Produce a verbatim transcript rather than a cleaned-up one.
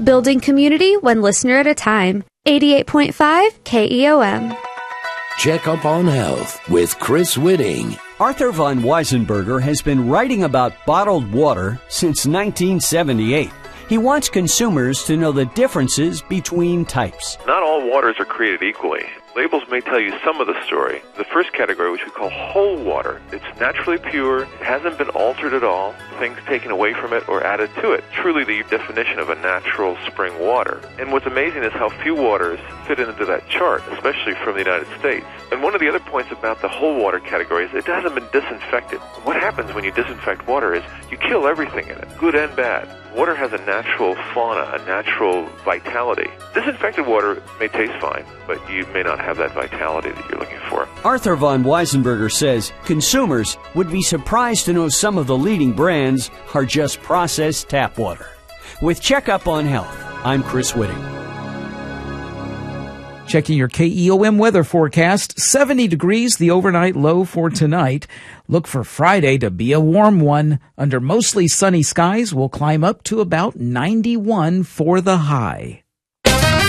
Building community one listener at a time. eighty-eight point five K E O M. Check Up on Health with Chris Whitting. Arthur von Weisenberger has been writing about bottled water since nineteen seventy-eight. He wants consumers to know the differences between types. Not all waters are created equally. Labels may tell you some of the story. The first category, which we call whole water, it's naturally pure, it hasn't been altered at all, things taken away from it or added to it. Truly the definition of a natural spring water. And what's amazing is how few waters fit into that chart, especially from the United States. And one of the other points about the whole water category is it hasn't been disinfected. What happens when you disinfect water is you kill everything in it, good and bad. Water has a natural fauna, a natural vitality. Disinfected water may taste fine, but you may not have that vitality that you're looking for. Arthur von Weisenberger says consumers would be surprised to know some of the leading brands are just processed tap water. With Checkup on Health, I'm Chris Whitting. Checking your K E O M weather forecast, seventy degrees, the overnight low for tonight. Look for Friday to be a warm one. Under mostly sunny skies, we'll climb up to about ninety-one for the high.